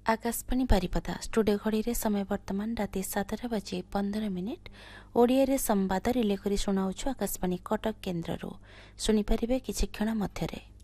Akashvani Baripada studio घड़ी रे समय वर्तमान राति 7:15 ओडिया रे संवाद रिले करी सुनाउछु आकाशवाणी कटक केन्द्ररू सुनिपारिबे किछि क्षण मध्यरे।